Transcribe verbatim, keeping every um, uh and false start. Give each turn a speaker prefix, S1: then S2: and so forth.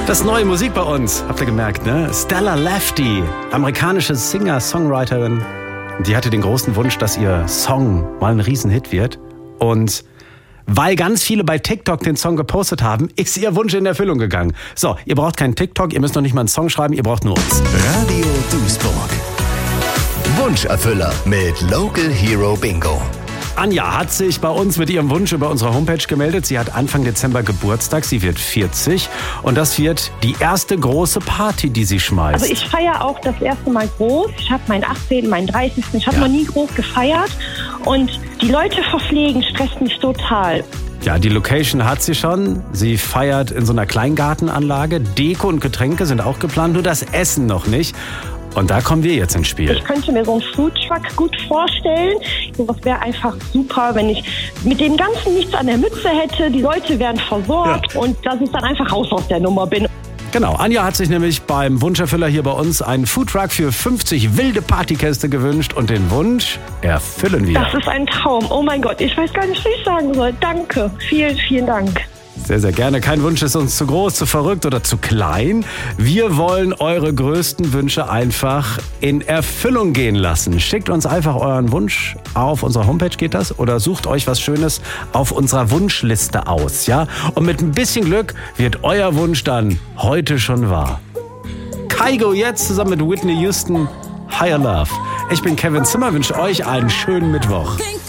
S1: Das ist neue Musik bei uns, habt ihr gemerkt, ne? Stella Lefty, amerikanische Singer-Songwriterin. Die hatte den großen Wunsch, dass ihr Song mal ein Riesenhit wird. Und weil ganz viele bei TikTok den Song gepostet haben, ist ihr Wunsch in Erfüllung gegangen. So, ihr braucht keinen TikTok, ihr müsst noch nicht mal einen Song schreiben, ihr braucht nur uns.
S2: Radio Duisburg. Wunscherfüller mit Local Hero Bingo.
S1: Anja hat sich bei uns mit ihrem Wunsch über unsere Homepage gemeldet. Sie hat Anfang Dezember Geburtstag, sie wird vierzig und das wird die erste große Party, die sie schmeißt.
S3: Also ich feiere auch das erste Mal groß. Ich habe meinen achtzehnten, meinen dreißigsten Ich habe
S1: Ja.
S3: noch nie groß gefeiert und die Leute verpflegen stresst mich total.
S1: Ja, die Location hat sie schon. Sie feiert in so einer Kleingartenanlage. Deko und Getränke sind auch geplant, nur das Essen noch nicht. Und da kommen wir jetzt ins Spiel.
S3: Ich könnte mir so einen Foodtruck gut vorstellen. Das wäre einfach super, wenn ich mit dem Ganzen nichts an der Mütze hätte. Die Leute werden versorgt
S1: Ja.
S3: und dass ich dann einfach raus aus der Nummer bin.
S1: Genau, Anja hat sich nämlich beim Wunscherfüller hier bei uns einen Foodtruck für fünfzig wilde Partykäste gewünscht und den Wunsch erfüllen wir.
S3: Das ist ein Traum. Oh mein Gott, ich weiß gar nicht, was ich sagen soll. Danke. Vielen, vielen Dank.
S1: Sehr, sehr gerne. Kein Wunsch ist uns zu groß, zu verrückt oder zu klein. Wir wollen eure größten Wünsche einfach in Erfüllung gehen lassen. Schickt uns einfach euren Wunsch auf unserer Homepage, geht das? Oder sucht euch was Schönes auf unserer Wunschliste aus, ja? Und mit ein bisschen Glück wird euer Wunsch dann heute schon wahr. Kygo jetzt zusammen mit Whitney Houston, Higher Love. Ich bin Kevin Zimmer, wünsche euch einen schönen Mittwoch.